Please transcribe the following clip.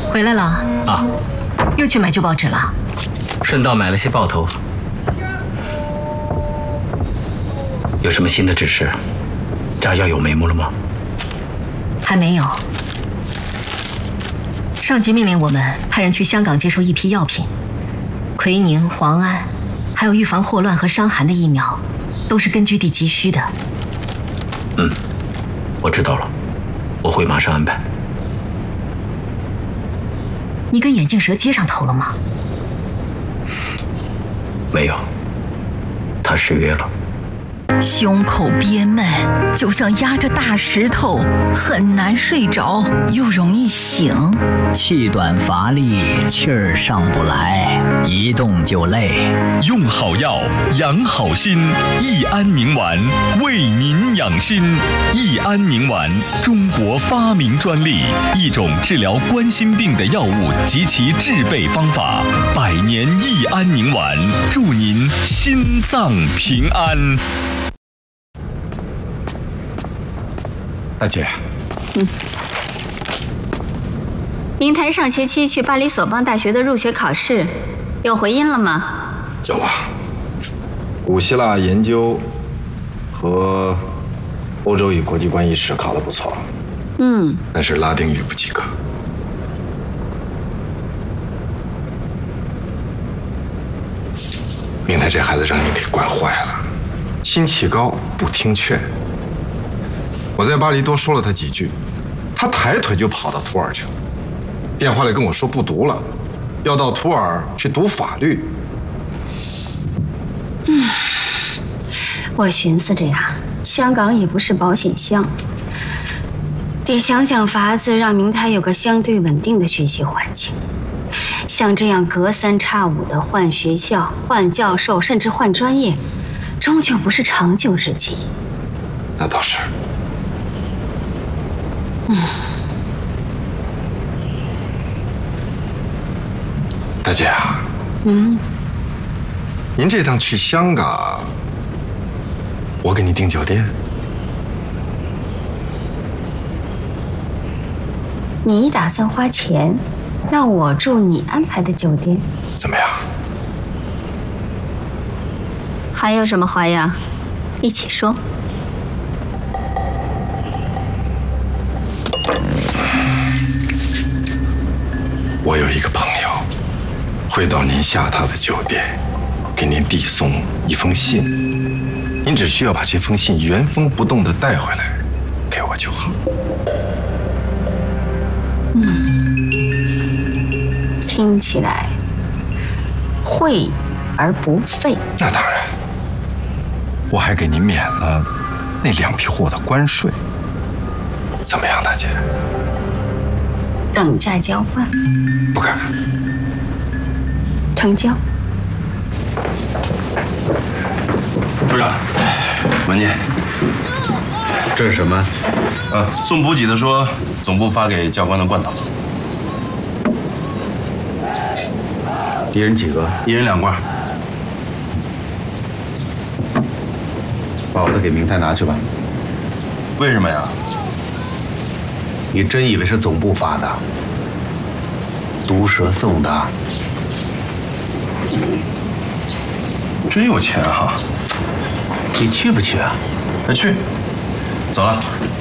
回来了啊， 又去买旧报纸了， 顺道买了些报头。有什么新的指示？炸药有眉目了吗？ 还没有。上级命令我们派人去香港接收一批药品，奎宁、磺胺，还有预防霍乱和伤寒的疫苗，都是根据地急需的。 我知道了，我会马上安排。 你跟眼镜蛇接上头了吗？ 没有，他失约了。 胸口憋闷，就像压着大石头，很难睡着，又容易醒。 气短乏力，气儿上不来，一动就累。 用好药，养好心，益安宁丸为您养心。益安宁丸，中国发明专利，一种治疗冠心病的药物及其制备方法。100年益安宁丸，祝您心脏平安。 大姐， 明台上学期去巴黎索邦大学的入学考试，有回音了吗？ 有了。古希腊研究和欧洲与国际关系史考得不错，但是拉丁语不及格。明台这孩子让你给惯坏了，心气高，不听劝。我在巴黎多说了他几句，他抬腿就跑到图尔去了，电话里跟我说不读了，要到图尔去读法律。 我寻思着呀，香港也不是保险箱，得想想法子让明台有个相对稳定的学习环境。像这样隔三差五的换学校、换教授，甚至换专业，终究不是长久之计。 那倒是。大姐啊，您这趟去香港，我给你订酒店。 你打算花钱让我住你安排的酒店？ 怎么样？ 还有什么花样？一起说。 我有一个朋友，会到您下榻的酒店，给您递送一封信，您只需要把这封信原封不动地带回来，给我就好。 听起来惠而不费。 那当然，我还给您免了那2批货的关税，怎么样，大姐？ 等价交换？ 不敢。 成交。 部长，文件。 这是什么？ 送补给的说，总部发给教官的罐头。 一人几个 ？1人2罐。 把我的给明太拿去吧。 为什么呀？ 你真以为是总部发的？毒蛇送的。 真有钱哈！ 你去不去啊？ 去。走了。